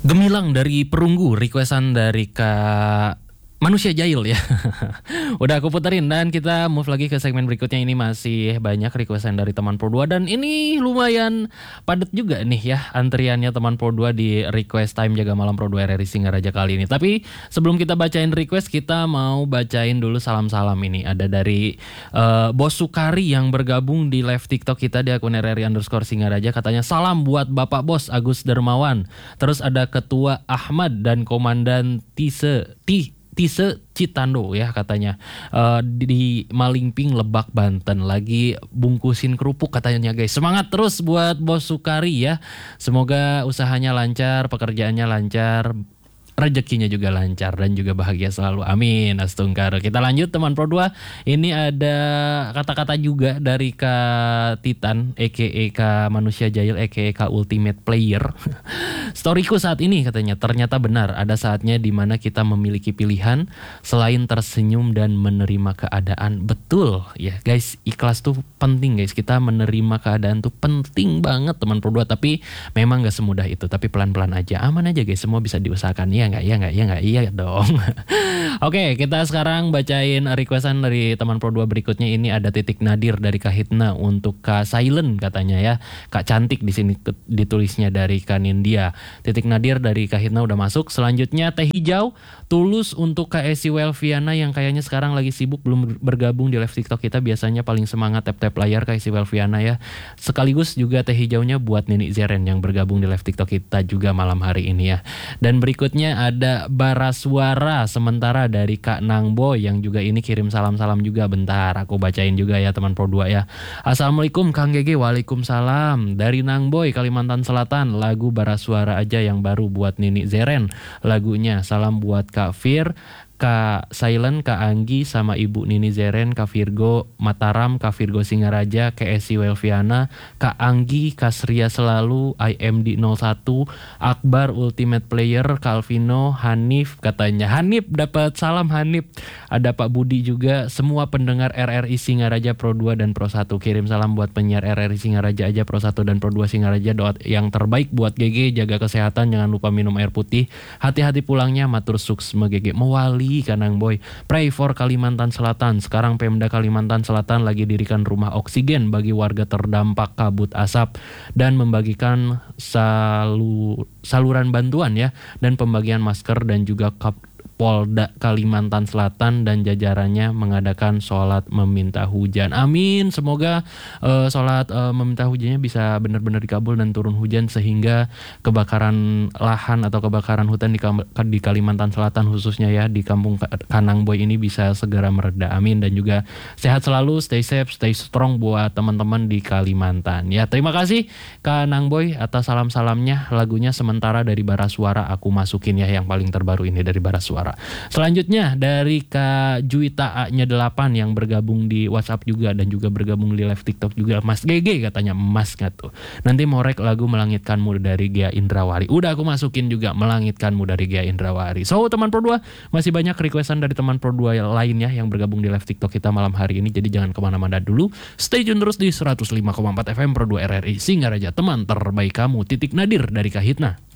Gemilang dari Perunggu, requestan dari Kak Manusia Jahil ya. Udah aku puterin dan kita move lagi ke segmen berikutnya. Ini masih banyak requestan dari teman Pro 2 dan ini lumayan padat juga nih ya antriannya teman Pro 2 di request time Jaga Malam Pro 2 RRI Singaraja kali ini. Tapi sebelum kita bacain request, kita mau bacain dulu salam-salam ini. Ada dari Bos Sukari yang bergabung di live TikTok kita di akun RRI_Singaraja. Katanya salam buat Bapak Bos Agus Dermawan. Terus ada Ketua Ahmad dan Komandan Tise Citando ya katanya di Malingping Lebak Banten lagi bungkusin kerupuk katanya guys. Semangat terus buat Bos Sukari ya. Semoga usahanya lancar, pekerjaannya lancar, rezekinya juga lancar dan juga bahagia selalu. Amin. Astungkar. Kita lanjut teman Pro 2. Ini ada kata-kata juga dari Kak Titan aka Kak Manusia Jahil aka Kak Ultimate Player. Storyku saat ini katanya ternyata benar. Ada saatnya dimana kita memiliki pilihan selain tersenyum dan menerima keadaan. Betul ya guys, ikhlas tuh penting guys. Kita menerima keadaan tuh penting banget teman Pro 2. Tapi memang gak semudah itu. Tapi pelan-pelan aja, aman aja guys. Semua bisa diusahakan ya. Iya dong. Oke, kita sekarang bacain requestan dari teman Pro 2 berikutnya. Ini ada titik nadir dari Kak Hitna untuk Kak Silent katanya ya. Kak cantik di sini ditulisnya dari Kak Nindya. Titik nadir dari Kak Hitna udah masuk. Selanjutnya teh hijau tulus untuk Kak Esi Welviana yang kayaknya sekarang lagi sibuk belum bergabung di live TikTok kita. Biasanya paling semangat tap-tap layar Kak Esi Welviana ya. Sekaligus juga teh hijaunya buat Nini Zeren yang bergabung di live TikTok kita juga malam hari ini ya. Dan berikutnya ada Barasuara sementara dari Kak Nangboy yang juga ini kirim salam-salam juga. Bentar aku bacain juga ya teman Pro 2 ya. Assalamualaikum Kang Gege. Waalaikumsalam. Dari Nangboy Kalimantan Selatan, lagu Barasuara aja yang baru buat Nini Zeren lagunya. Salam buat Kak Fir, Kak Silent, Kak Anggi, sama Ibu Nini Zeren, Kak Virgo Mataram, Kak Virgo Singaraja, Kak Esi Welviana, Kak Anggi, Kak Sria Selalu, IMD01, Akbar Ultimate Player, Kak Alvino, Hanif katanya. Hanif dapat salam Hanif. Ada Pak Budi juga, semua pendengar RRI Singaraja Pro 2 dan Pro 1. Kirim salam buat penyiar RRI Singaraja aja Pro 1 dan Pro 2 Singaraja. Doa yang terbaik buat GG, jaga kesehatan, jangan lupa minum air putih. Hati-hati pulangnya, matur suksma GG. Mewali Kanang Boy. Pray for Kalimantan Selatan. Sekarang Pemda Kalimantan Selatan lagi dirikan rumah oksigen bagi warga terdampak kabut asap dan membagikan saluran bantuan ya, dan pembagian masker dan juga Polda Kalimantan Selatan dan jajarannya mengadakan sholat meminta hujan. Amin. Semoga sholat meminta hujannya bisa benar-benar dikabul dan turun hujan sehingga kebakaran lahan atau kebakaran hutan di Kalimantan Selatan khususnya ya di kampung Kanang Boy ini bisa segera mereda. Amin. Dan juga sehat selalu, stay safe, stay strong buat teman-teman di Kalimantan. Ya, terima kasih Kanang Boy atas salam-salamnya. Lagunya sementara dari Barasuara aku masukin ya, yang paling terbaru ini dari Barasuara. Selanjutnya dari Kak Juita A-nya 8 yang bergabung di WhatsApp juga dan juga bergabung di live TikTok juga. Mas GG katanya, emas gak tuh. Nanti mau rek lagu Melangitkanmu dari Gia Indrawari. Udah aku masukin juga Melangitkanmu dari Gia Indrawari. So teman Pro 2, masih banyak requestan dari teman Pro 2 lainnya yang bergabung di live TikTok kita malam hari ini. Jadi jangan kemana-mana dulu. Stay tune terus di 105,4 FM Pro 2 RRI Singaraja. Teman terbaik kamu. Titik nadir dari Kak Hitna.